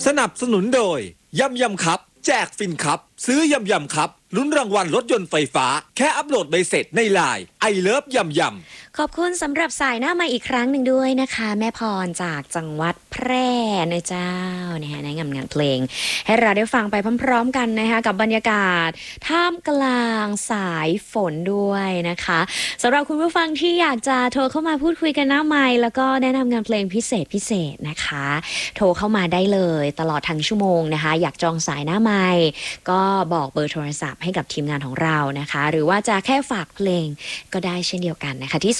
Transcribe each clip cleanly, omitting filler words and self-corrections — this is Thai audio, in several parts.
สนับสนุนโดยยำครับแจกฟินครับซื้อยำครับลุ้นรางวัลรถยนต์ไฟฟ้าแค่อัปโหลดใบเสร็จในไลน์ไอเลิฟยำขอบคุณสำหรับสายหน้ามาอีกครั้งหนึ่งด้วยนะคะแม่พรจากจังหวัดแพร่นะเจ้านะคะในงานเพลงให้เราได้ฟังไปพร้อมๆกันนะคะกับบรรยากาศท่ามกลางสายฝนด้วยนะคะสำหรับคุณผู้ฟังที่อยากจะโทรเข้ามาพูดคุยกันหน้าไมค์แล้วก็แนะนำงานเพลงพิเศษนะคะโทรเข้ามาได้เลยตลอดทั้งชั่วโมงนะคะอยากจองสายหน้าไมค์ก็บอกเบอร์โทรศัพท์ให้กับทีมงานของเรานะคะหรือว่าจะแค่ฝากเพลงก็ได้เช่นเดียวกันนะคะที่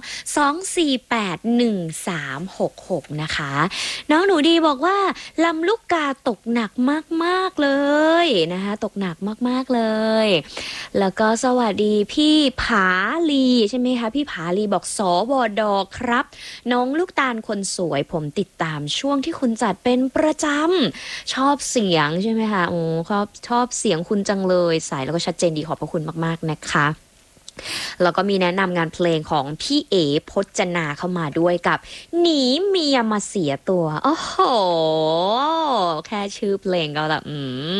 02-248-1366นะคะน้องหนูดีบอกว่าลำลูกกาตกหนักมากๆเลยนะคะตกหนักมากๆเลยแล้วก็สวัสดีพี่ผาลีใช่ไหมคะพี่ผาลีบอกสวดครับน้องลูกตาลคนสวยผมติดตามช่วงที่คุณจัดเป็นประจำชอบเสียงใช่ไหมคะโอ้ชอบเสียงคุณจังเลยใสแล้วก็ชัดเจนดีขอบพระคุณมากๆนะคะแล้วก็มีแนะนำงานเพลงของพี่เอพจนาเข้ามาด้วยกับหนีเมียมาเสียตัวโอ้โหแค่ชื่อเพลงก็แบบ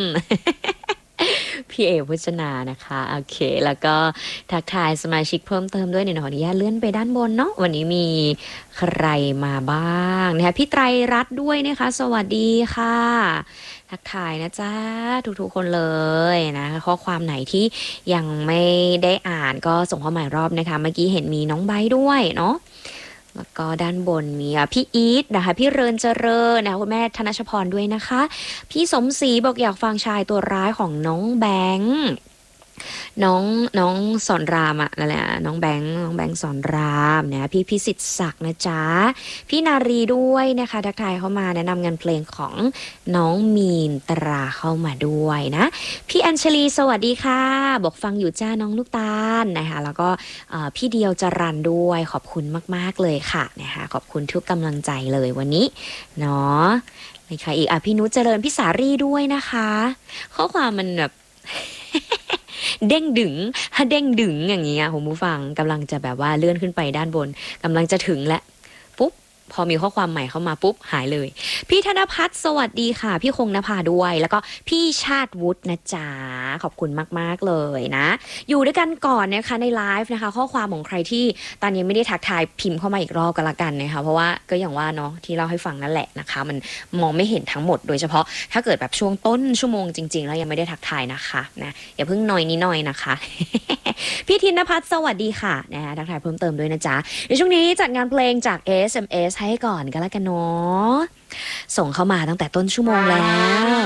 พี่เอพจนานะคะโอเคแล้วก็ทักทายสมาชิกเพิ่มเติมด้วยเนี่ยขออนุญาตเลื่อนไปด้านบนเนาะวันนี้มีใครมาบ้างนะคะพี่ไตรรัตน์ด้วยนะคะสวัสดีค่ะทักทายนะจ๊ะทุกๆคนเลยนะข้อความไหนที่ยังไม่ได้อ่านก็ส่งเข้ามาอีกรอบนะคะเมื่อกี้เห็นมีน้องไบร์ทด้วยเนาะแล้วก็ด้านบนมีพี่อีทนะคะพี่เริญเจริญนะคะคุณแม่ธนชพรด้วยนะคะพี่สมศรีบอกอยากฟังชายตัวร้ายของน้องแบงค์น้องสอนรามอะนั่นแหละน้องแบงค์สอนรามนะพี่พิสิทธิ์ศักดิ์นะจ๊ะพี่นารีด้วยนะคะทักทายเข้ามาแนะนำงานเพลงของน้องมีนตราเข้ามาด้วยนะพี่อัญชลีสวัสดีค่ะบอกฟังอยู่จ้าน้องลูกตาลนะคะแล้วก็พี่เดียวจรันด้วยขอบคุณมากๆเลยค่ะนะคะขอบคุณทุกกำลังใจเลยวันนี้เนาะมีใครอีกพี่นุชเจริญพี่สารีด้วยนะคะข้อความมันแบบเด้งดึงอย่างเงี้ยคุณผู้ฟังกำลังจะแบบว่าเลื่อนขึ้นไปด้านบนกำลังจะถึงแล้วปุ๊บพอมีข้อความใหม่เข้ามาปุ๊บหายเลยพี่ธนภัทรสวัสดีค่ะพี่คงนภาด้วยแล้วก็พี่ชาติวุฒินะจ๊ะขอบคุณมากๆเลยนะอยู่ด้วยกันก่อนนะคะในไลฟ์นะคะข้อความของใครที่ตอนนี้ไม่ได้ทักทายพิมพ์เข้ามาอีกรอบกันละกันนะคะเพราะว่าก็อย่างว่าเนาะที่เล่าให้ฟังนั่นแหละนะคะมันมองไม่เห็นทั้งหมดโดยเฉพาะถ้าเกิดแบบช่วงต้นชั่วโมงจริงๆแล้วยังไม่ได้ทักทายนะคะนะอย่าเพิ่งนอยนิดหน่อยนะคะ พี่ธินภัทรสวัสดีค่ะนะคะทักทายเพิ่มเติมด้วยนะจ๊ะในช่วงนี้จัดงานเพลงจาก SMS ให้ก่อนกันแล้วกันเนาะส่งเข้ามาตั้งแต่ต้นชั่วโมงแล้ว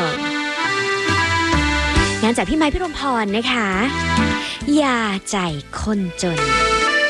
งานจากพี่ไม้พี่รมพรนะคะอย่าใจคนจน